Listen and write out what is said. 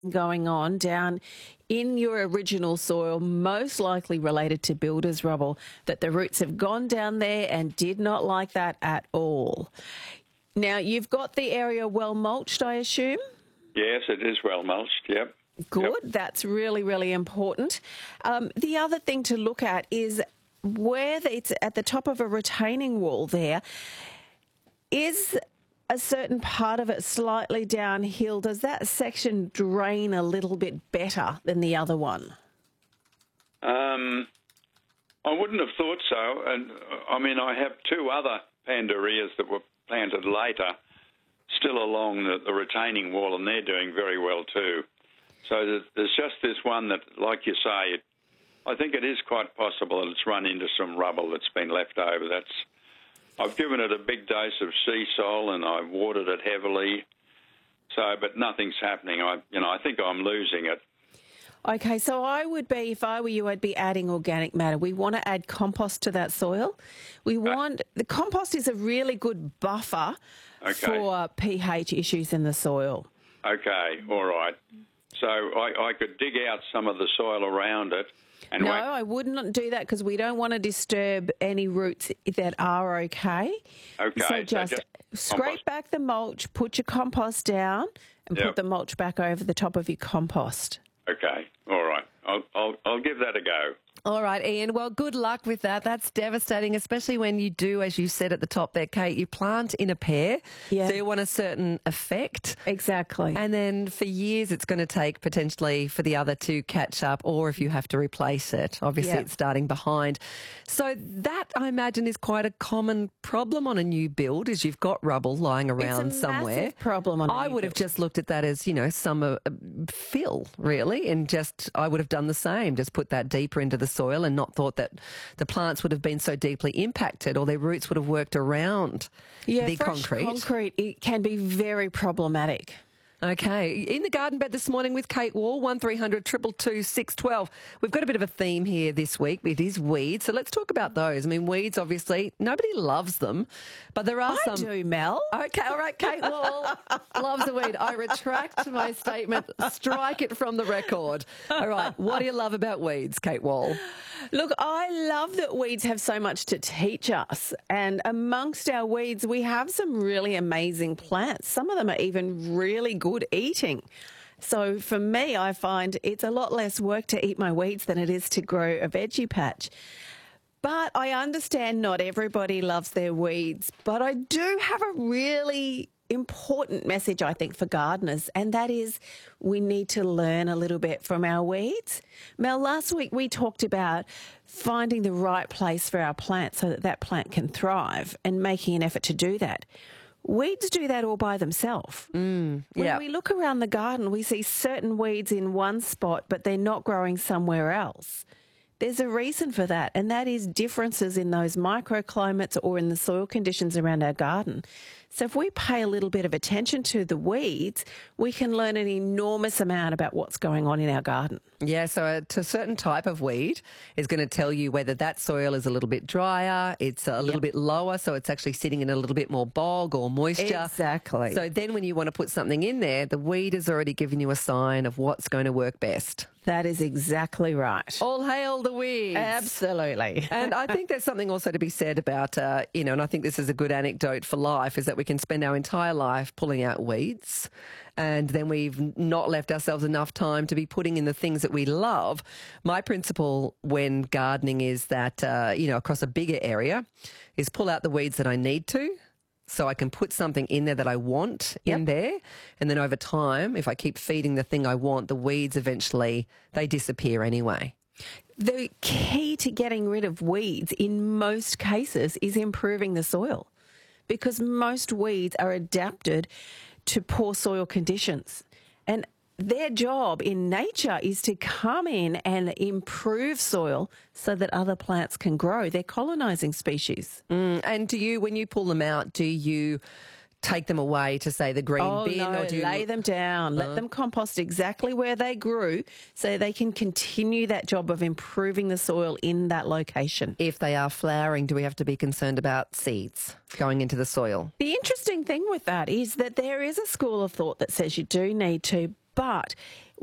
going on down in your original soil, most likely related to builder's rubble, that the roots have gone down there and did not like that at all. Now, you've got the area well mulched, I assume? Yes, it is well mulched, yep. Good. Yep. That's really, really important. The other thing to look at is where it's at the top of a retaining wall there. Is a certain part of it slightly downhill? Does that section drain a little bit better than the other one? I wouldn't have thought so. And I mean, I have two other pandurias that were planted later, still along the retaining wall, and they're doing very well too. So there's just this one that, like you say, I think it is quite possible that it's run into some rubble that's been left over. I've given it a big dose of sea sol and I've watered it heavily. So, but nothing's happening. I think I'm losing it. Okay, so if I were you, I'd be adding organic matter. We want to add compost to that soil. The compost is a really good buffer for pH issues in the soil. Okay, all right. So I could dig out some of the soil around it. And no, I wouldn't do that because we don't want to disturb any roots that are okay. Okay. So just scrape back the mulch, put your compost down, and put the mulch back over the top of your compost. Okay. All right. I'll give that a go. All right, Ian. Well, good luck with that. That's devastating, especially when you do, as you said at the top there, Kate, you plant in a pair. Yeah. So you want a certain effect. Exactly. And then for years it's going to take potentially for the other to catch up, or if you have to replace it. Obviously it's starting behind. So that, I imagine, is quite a common problem on a new build, is you've got rubble lying around somewhere. Massive problem on a new I would have just looked at that as, summer fill, really, and I would have done the same, just put that deeper into the soil and not thought that the plants would have been so deeply impacted or their roots would have worked around the concrete. Concrete, it can be very problematic. Okay. In the garden bed this morning with Kate Wall, 1300 222 612. We've got a bit of a theme here this week. It is weeds. So let's talk about those. I mean, weeds, obviously, nobody loves them, but there are some. I do, Mel. Okay, all right, Kate Wall loves a weed. I retract my statement. Strike it from the record. All right. What do you love about weeds, Kate Wall? Look, I love that weeds have so much to teach us. And amongst our weeds, we have some really amazing plants. Some of them are even really good eating. So for me, I find it's a lot less work to eat my weeds than it is to grow a veggie patch. But I understand not everybody loves their weeds. But I do have a really important message, I think, for gardeners, and that is we need to learn a little bit from our weeds. Mel, last week we talked about finding the right place for our plant so that plant can thrive and making an effort to do that. Weeds do that all by themselves. When we look around the garden, we see certain weeds in one spot, but they're not growing somewhere else. There's a reason for that, and that is differences in those microclimates or in the soil conditions around our garden. So if we pay a little bit of attention to the weeds, we can learn an enormous amount about what's going on in our garden. Yeah, so a certain type of weed is going to tell you whether that soil is a little bit drier, it's a little bit lower, so it's actually sitting in a little bit more bog or moisture. Exactly. So then when you want to put something in there, the weed has already given you a sign of what's going to work best. That is exactly right. All hail the weeds. Absolutely. And I think there's something also to be said about, and I think this is a good anecdote for life, is that we can spend our entire life pulling out weeds and then we've not left ourselves enough time to be putting in the things that we love. My principle when gardening is that, across a bigger area is pull out the weeds that I need to, so I can put something in there that I want in there. And then over time, if I keep feeding the thing I want, the weeds eventually, they disappear anyway. The key to getting rid of weeds in most cases is improving the soil, because most weeds are adapted to poor soil conditions. And their job in nature is to come in and improve soil so that other plants can grow. They're colonising species. And when you pull them out, do you take them away to, say, the green bin? No, or do you lay them down. Let them compost exactly where they grew so they can continue that job of improving the soil in that location. If they are flowering, do we have to be concerned about seeds going into the soil? The interesting thing with that is that there is a school of thought that says you do need to, but